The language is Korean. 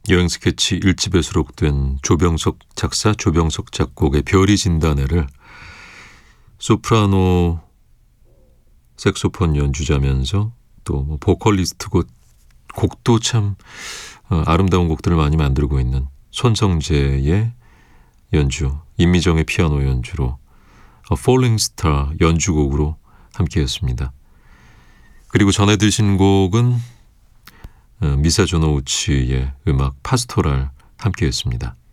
여행 스케치 1집에 수록된 조병석 작사, 조병석 작곡의 별이 진다네를 소프라노 색소폰 연주자면서 또 보컬리스트고 곡도 참 아름다운 곡들을 많이 만들고 있는 손성재의 연주, 임미정의 피아노 연주로 Falling Star 연주곡으로 함께했습니다. 그리고 전해 들으신 곡은 미사 조노우치의 음악 파스토랄 함께했습니다.